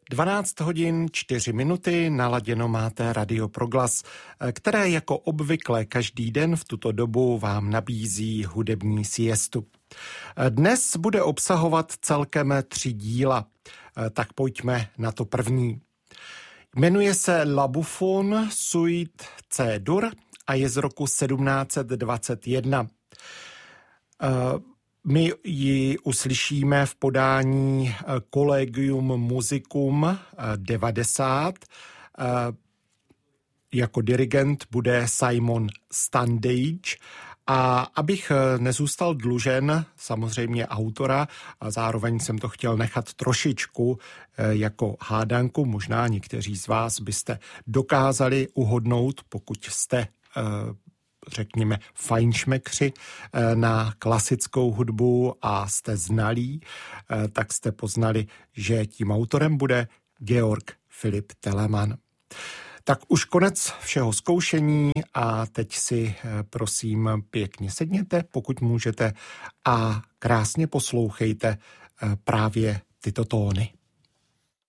12 hodin 4 minuty, naladěno máte Radio Proglas, které jako obvykle každý den v tuto dobu vám nabízí hudební siestu. Dnes bude obsahovat celkem 3 díla, tak pojďme na to první. Jmenuje se La Bouffon Suite C-dur a je z roku 1721. My ji uslyšíme v podání Collegium Musicum 90. Jako dirigent bude Simon Standage. A abych nezůstal dlužen samozřejmě autora a zároveň jsem to chtěl nechat trošičku jako hádanku, možná někteří z vás byste dokázali uhodnout, pokud jste řekněme fajnšmekři na klasickou hudbu a jste znalí, tak jste poznali, že tím autorem bude Georg Philipp Telemann. Tak už konec všeho zkoušení a teď si prosím pěkně sedněte, pokud můžete, a krásně poslouchejte právě tyto tóny.